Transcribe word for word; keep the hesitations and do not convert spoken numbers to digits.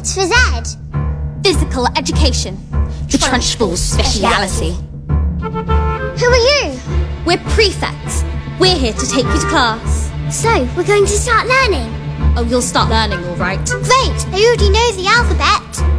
What's for Z? Physical education. The Trunchbull's speciality. Who are you? We're prefects. We're here to take you to class. So, we're going to start learning? Oh, you'll start learning, all right. Great, I already know the alphabet.